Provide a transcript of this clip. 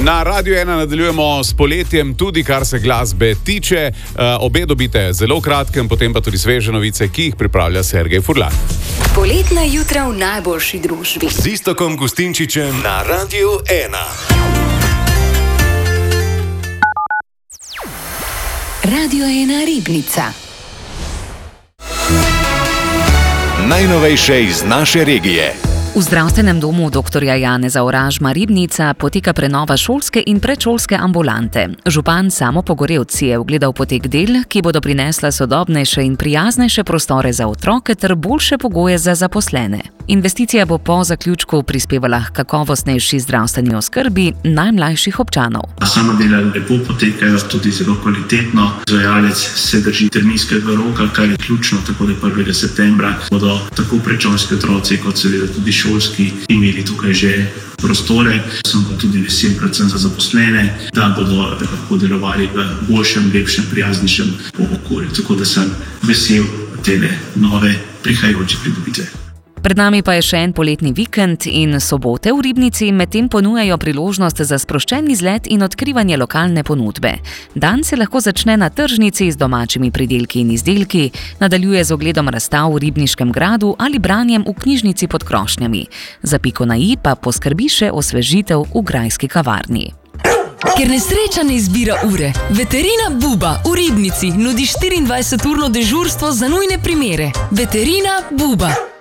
Na Radiu 1 nadaljujemo s poletjem, tudi kar se glasbe tiče. Obe dobite zelo kratkem, potem pa tudi sveže novice, ki jih pripravlja Sergej Furlan. Poletna jutra v najboljši družbi. Z Iztokom Gustinčičem na Radiu 1. Radio 1 Ribnica. Najnovejše iz naše regije. V zdravstvenem domu dr. Janeza Oražma Ribnica poteka prenova šolske in predšolske ambulante. Župan Samo Pogorevc si je ogledal potek del, ki bodo prinesla sodobnejše in prijaznejše prostore za otroke ter boljše pogoje za zaposlene. Investicija bo po zaključku prispevala k kakovostnejši zdravstveni oskrbi najmlajših občanov. Sama dela lepo potekajo, tudi zelo kvalitetno. Izvajalec se drži terminskega roka, kar je ključno, tako da 1. septembra bodo tako predšolski otroci kot seveda tudi šolski imeli tukaj že prostore. Sem pa tudi vesel predvsem za zaposlene, da bodo lahko delovali v boljšem, lepšem, prijaznejšem okolju. Tako da sem vesel tele nove prihajajoče pridobitve. Pred nami pa je še en poletni vikend in sobote v Ribnici medtem ponujajo priložnost za sproščen izlet in odkrivanje lokalne ponudbe. Dan se lahko začne na tržnici z domačimi pridelki in izdelki, nadaljuje z ogledom razstav v Ribniškem gradu ali branjem v knjižnici pod krošnjami. Za piko na i pa poskrbi še osvežitev v grajski kavarni. Ker nesreča ne izbira ure, Veterina Buba v Ribnici nudi 24-urno dežurstvo za nujne primere. Veterina Buba.